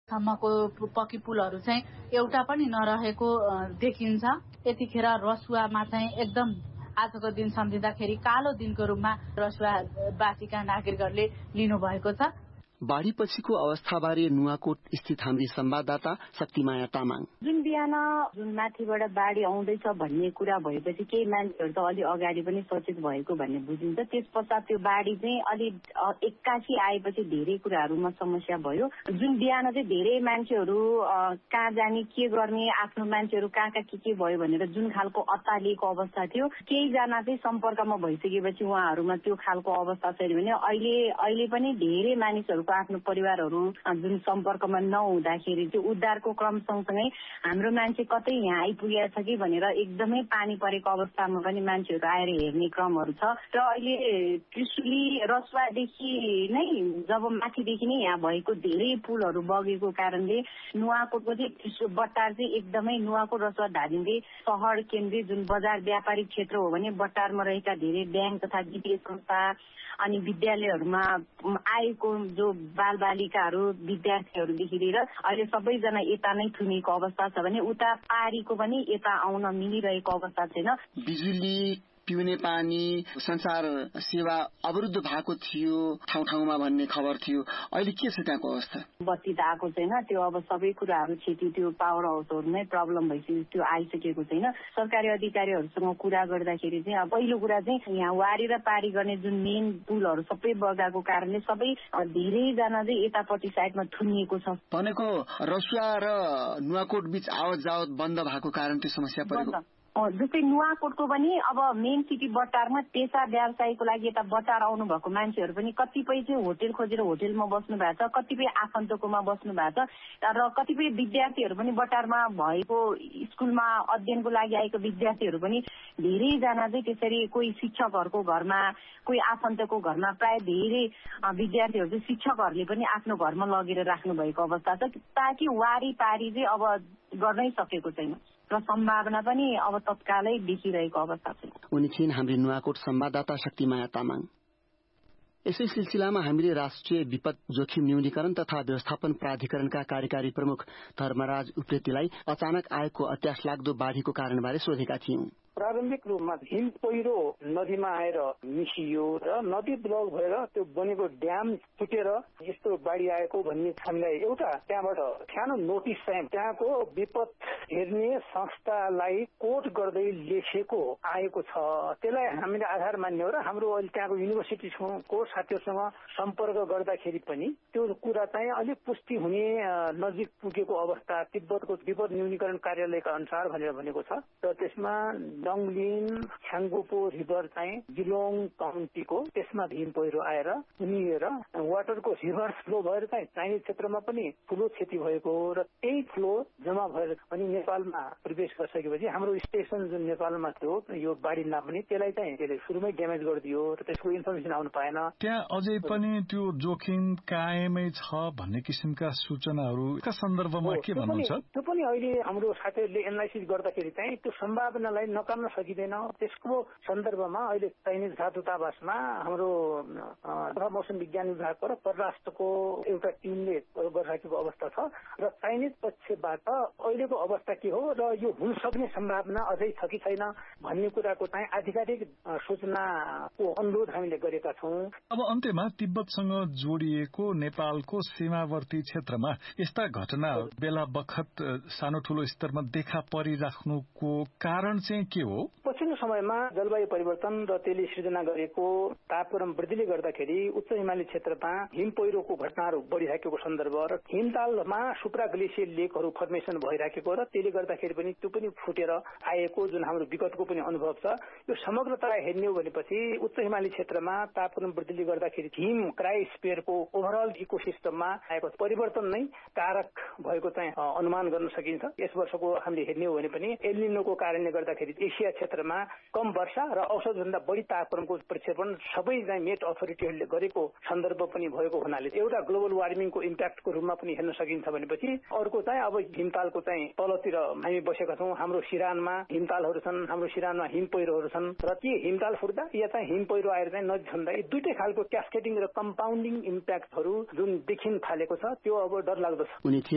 सम्मको पक्की पुलहरू चाहिँ एउटा पनि नरहेको देखिन्छ। यतिखेर रसुवामा चाहिँ एकदम आजको दिन सम्झिँदाखेरि कालो दिनको रूपमा रसुवावासीका नागरिकहरूले लिनुभएको छ। बाढीपछिको अवस्थाबारे नुवाकोट स्थित हाम्री संवाददाता शक्तिमाया तामाङ। जुन बिहान जुन माथिबाट बाढी आउँदैछ भन्ने कुरा भएपछि केही मान्छेहरू त अलि अगाडि पनि सचेत भएको भन्ने बुझिन्छ। त्यस पश्चात त्यो बाढी चाहिँ अलि एक्कासी आएपछि धेरै कुराहरूमा समस्या भयो। जुन बिहान चाहिँ धेरै मान्छेहरू कहाँ जाने के गर्ने आफ्नो मान्छेहरू कहाँ के भयो भनेर जुन खालको अत्तालिएको अवस्था थियो, केहीजना चाहिँ सम्पर्कमा भइसकेपछि उहाँहरूमा त्यो खालको अवस्था छैन भने अहिले पनि धेरै मानिसहरू आफ्नो परिवारहरू जुन सम्पर्कमा नहुँदाखेरि त्यो उद्धारको क्रम सँगसँगै हाम्रो मान्छे कतै यहाँ आइपुगेको छ कि भनेर एकदमै पानी परेको अवस्थामा पनि मान्छेहरू आएर हेर्ने क्रमहरू छ। र अहिले त्रिशुली रसुवादेखि नै जब माथिदेखि नै यहाँ भएको धेरै पुलहरू बगेको कारणले नुवाकोटको चाहिँ बट्टार चाहिँ एकदमै नुवाकोट रसुवा धादिङले सहर केन्द्रित जुन बजार व्यापारिक क्षेत्र हो भने बट्टारमा रहेका धेरै ब्याङ्क तथा वित्तीय संस्था अनि विद्यालयहरूमा आएको जो बालबालिकाहरू विद्यार्थीहरूदेखि लिएर अहिले सबैजना यता नै थुनिएको अवस्था छ भने उता पारीको पनि यता आउन मिलिरहेको अवस्था छैन। बिजुली, पिउने पानी, संचार सेवा अवरुद्ध भएको थियो ठाउँ ठाउँमा भन्ने खबर थियो। अहिले के छ त्यहाँको अवस्था? बत्ती त आएको छैन। त्यो अब सबै कुराहरू क्षति त्यो पावर हाउसहरूमै प्रब्लम भइसक्यो, त्यो आइसकेको छैन। सरकारी अधिकारीहरूसँग कुरा गर्दाखेरि चाहिँ अब पहिलो कुरा चाहिँ यहाँ वारी र पारी गर्ने जुन मेन पुलहरू सबै बगाएको कारणले सबै धेरैजना चाहिँ यतापट्टि साइडमा थुनिएको छ। भनेको रसुवा र नुवाकोट बीच आवत जावत बन्द भएको कारण त्यो समस्या परेको। जस्तै नुवाकोटको पनि अब मेन सिटी बट्टारमा पेसा व्यवसायको लागि यता बट्टार आउनु भएको मान्छेहरू पनि कतिपय चाहिँ होटेल खोजेर होटेलमा बस्नु भएको छ, कतिपय आफन्तकोमा बस्नु भएको छ र कतिपय विद्यार्थीहरू पनि बट्टारमा भएको स्कुलमा अध्ययनको लागि आएको विद्यार्थीहरू पनि धेरैजना चाहिँ त्यसरी कोही शिक्षकहरूको घरमा कोही आफन्तको घरमा प्राय धेरै विद्यार्थीहरू चाहिँ शिक्षकहरूले पनि आफ्नो घरमा लगेर राख्नु भएको अवस्था छ ताकि वारी पारी चाहिँ अब गर्नै सकेको छैन र सम्भावना पनि अब तत्कालै देखिरहेको अवस्था छ। उनी छिन् हाम्रो नुवाकोट संवाददाता शक्तिमाया तामाङ। यसै सिलसिलामा हामीले राष्ट्रिय विपद जोखिम न्यूनीकरण तथा व्यवस्थापन प्राधिकरणका कार्यकारी प्रमुख धर्मराज उप्रेतीलाई अचानक आएको अत्यासलाग्दो बाढीको कारणबारे सोधेका थियौं। प्रारम्भिक रूपमा हिम पहिरो नदीमा आएर मिसियो र नदी ब्लक भएर त्यो बनेको ड्याम फुटेर यस्तो बाढी आएको भन्ने हामीलाई एउटा त्यहाँबाट सानो नोटिस चाहिँ त्यहाँको विपद हेर्ने संस्थालाई कोट गर्दै लेखेको आएको छ। त्यसलाई हामीले आधार मान्ने हो र हाम्रो अहिले त्यहाँको युनिभर्सिटीको साथीहरूसँग सम्पर्क गर्दाखेरि पनि त्यो कुरा चाहिँ अलिक पुष्टि हुने नजिक पुगेको अवस्था तिब्बतको विपद न्यूनीकरण कार्यालयका अनुसार भनेर भनेको छ र त्यसमा डङलिन छ्याङ्गुपो रिभर चाहिँ जिलोङ काउन्टीको त्यसमा हिम पहिरो आएर उनिएर वाटरको रिभर्स फ्लो भएर चाहिँ चाइनिज क्षेत्रमा पनि ठूलो क्षति भएको र त्यही फ्लो जम्मा भएर पनि नेपालमा प्रवेश गरिसकेपछि हाम्रो स्टेशन जुन नेपालमा थियो यो बाढी नाप्ने त्यसलाई चाहिँ त्यसले सुरुमै ड्यामेज गरिदियो र त्यसको इन्फर्मेसन आउनु पाएन। त्यहाँ अझै पनि त्यो जोखिम कायमै छ भन्ने किसिमका सूचनाहरूका सन्दर्भमा के भन्नुहुन्छ? त्यो पनि अहिले हाम्रो साथीहरूले एनालाइसिस गर्दाखेरि चाहिँ त्यो सम्भावनालाई नकार्न सकिँदैन। त्यसको सन्दर्भमा अहिले चाइनिज दूतावासमा हाम्रो मौसम विज्ञान विभागको र परराष्ट्रको एउटा टिमले गरिराखेको अवस्था छ र चाइनिज पक्षबाट अहिलेको अवस्था के हो र यो हुन सक्ने सम्भावना अझै छ कि छैन भन्ने कुराको चाहिँ आधिकारिक सूचनाको अनुरोध हामीले गरेका छौं। अब अन्त्यमा तिब्बतसँग जोडिएको नेपालको सीमावर्ती क्षेत्रमा यस्ता घटना बेला बखत सानो ठूलो स्तरमा देखा परिराख्नुको कारण चाहिँ के हो? पछिल्लो समयमा जलवायु परिवर्तन र त्यसले सृजना गरेको तापक्रम वृद्धिले गर्दाखेरि उच्च हिमाली क्षेत्रमा हिम पहिरोको घटनाहरू बढ़िराखेको सन्दर्भ र हिमतालमा सुप्रा ग्लेसियर लेकहरू फर्मेसन भइराखेको र त्यसले गर्दाखेरि पनि त्यो पनि फुटेर आएको जुन हाम्रो विगतको पनि अनुभव छ। यो समग्रता हेर्ने हो भनेपछि उच्च हिमाली क्षेत्रमा तापक्रम वृद्धिले गर्दाखेरि हिम क्रायोस्फियरको ओभरअल इकोसिस्टममा आएको परिवर्तन नै कारक भएको चाहिँ अनुमान गर्न सकिन्छ। यस वर्षको हामीले हेर्ने हो भने पनि एल निनोको कारणले गर्दाखेरि एसिया क्षेत्रमा कम वर्षा र औसतभन्दा बढी तापक्रमको प्रक्षेपण सबै चाहिँ मेट अथोरिटीहरूले गरेको सन्दर्भ पनि भएको हुनाले एउटा ग्लोबल वार्मिङको इम्प्याक्टको रूपमा पनि हेर्न सकिन्छ भनेपछि अर्को चाहिँ अब हिमतालको चाहिँ तलतिर हामी बसेका छौं। हाम्रो सिरानमा हिमतालहरू छन्, हाम्रो सिरानमा हिम पहिरोहरू छन् र ती हिमताल फुट्दा या चाहिँ हिम पहिरो आएर चाहिँ नदी छन्दा यी दुईटै खालको क्यास्केडिङ र कम्पाउन्डिङ इम्प्याक्टहरू जुन देखिन थालेको छ त्यो अब डरलाग्दो छ।